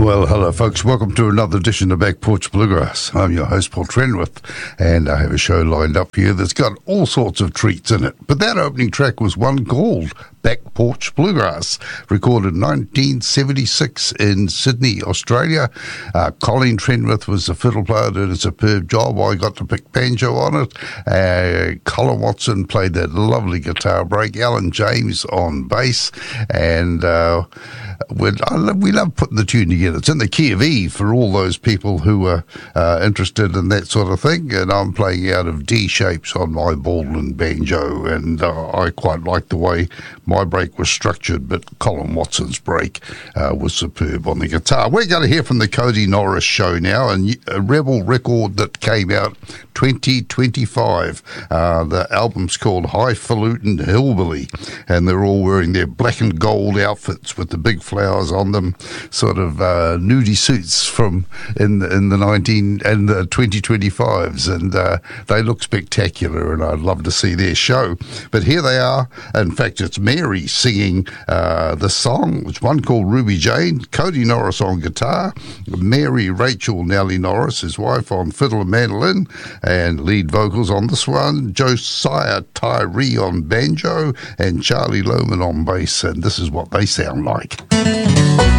Well, hello, folks. Welcome to another edition of Back Porch Bluegrass. I'm your host, Paul Trenwith, and I have a show lined up here that's got all sorts of treats in it. But that opening track was one called Back Porch Bluegrass, recorded in 1976 in Sydney, Australia. Colleen Trenwith was the fiddle player, did a superb job. I got to pick banjo on it. Colin Watson played that lovely guitar break. Alan James on bass, and we love putting the tune together. It's in the key of E for all those people who are interested in that sort of thing, and I'm playing out of D shapes on my Baldwin banjo, and I quite like the way my break was structured, but Colin Watson's break was superb on the guitar. We're going to hear from the Cody Norris Show now, and a Rebel record that came out 2025. The album's called Highfalutin Hillbilly, and they're all wearing their black and gold outfits with the big flowers on them, sort of nudie suits from in the 2025s, and they look spectacular, and I'd love to see their show. But here they are. In fact, it's Mary singing the song. It's one called Ruby Jane, Cody Norris on guitar, Mary Rachel Nellie Norris, his wife, on fiddle and mandolin, and lead vocals on this one, Josiah Tyree on banjo, and Charlie Lohman on bass, and this is what they sound like.